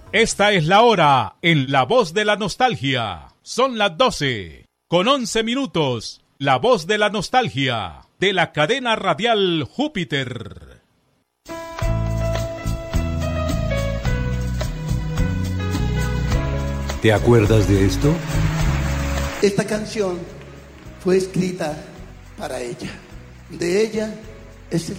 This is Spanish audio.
Esta es la hora en La Voz de la Nostalgia. Son las 12:11. La Voz de la Nostalgia, de la cadena radial Júpiter. ¿Te acuerdas de esto? Esta canción fue escrita para ella. De ella es el